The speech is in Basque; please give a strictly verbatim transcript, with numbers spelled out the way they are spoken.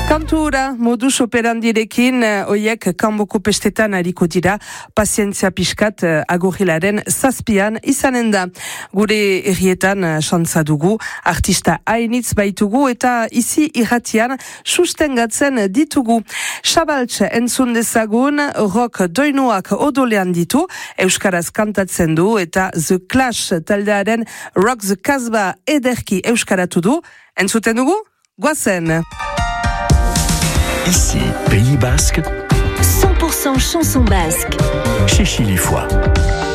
Kantura modus operandirekin oiek kanboko pestetan hariko dira pazientzia pixkat agorilaren zazpian izanen da. Gure herrietan xantza dugu, artista hainitz baitugu eta izi irratian sustengatzen ditugu. Xabaltxe entzun dezagun, rock doinuak odolean ditu, euskaraz kantatzen du eta The Clash taldearen Rock the Casbah ederki euskaratu du. Entzuten dugu? Goazen! Ici, Pays Basque, cent pour cent chanson basque. chez Chilifoy.